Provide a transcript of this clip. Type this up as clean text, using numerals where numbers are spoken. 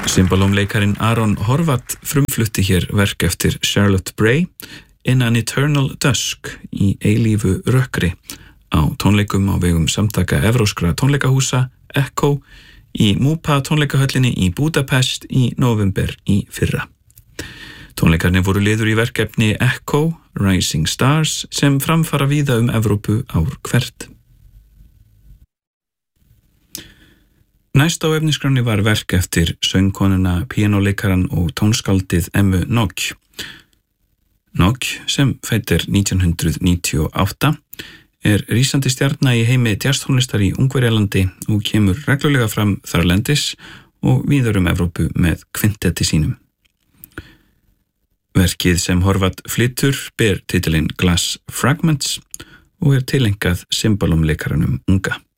Cimbalom-leikarin Aaron Horvath frumflutti hér verk eftir Charlotte Bray, In an Eternal Dusk í eilífu rökkri á tónleikum á vegum samtaka evróskra tónleikahúsa Echo í Múpa tónleikahöllinni í Budapest í nóvember í fyrra. Tónleikarnir voru liður í verkefni Echo Rising Stars sem framfara víða Evrópu ár hvert. Næst á efniskránni var verk eftir söngkonuna, píanóleikaran og tónskáldið Emmu Nóg. Nóg, sem fæddir 1998, rísandi stjarna í heimi jazztónlistar í Ungverjalandi og kemur reglulega fram þarlendis og víðar Evrópu með kvintetti sínum. Verkið sem Horvath flytur ber titilinn Glass Fragments og tileinkað Cimbalom-leikaranum unga.